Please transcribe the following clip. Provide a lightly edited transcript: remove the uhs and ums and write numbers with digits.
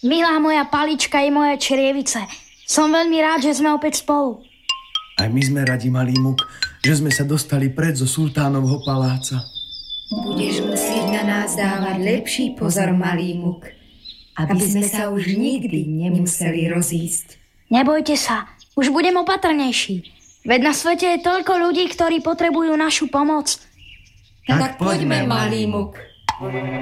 Milá moja palička i moje črievice, som veľmi rád, že sme opäť spolu. Aj my sme radi, malý Muk, že sme sa dostali preč zo sultánovho paláca. Budeš musieť na nás dávať lepší pozor, malý Muk, aby sme sa už nikdy nemuseli rozísť. Nebojte sa, už budem opatrnejší. Veď na svete je toľko ľudí, ktorí potrebujú našu pomoc. Tak poďme, malý Muk.